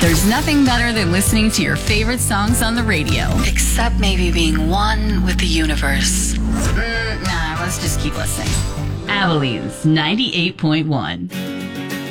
There's nothing better than listening to your favorite songs on the radio. Except maybe being one with the universe. Nah, let's just keep listening. Abilene's 98.1.